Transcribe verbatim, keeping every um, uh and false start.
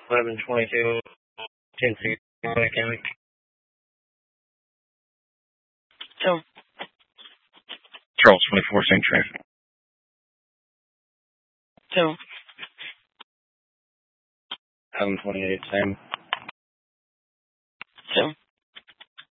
eleven twenty-two, ten sixty, County. So. Charles twenty-four, same traffic. So. eleven twenty-eight, same. So.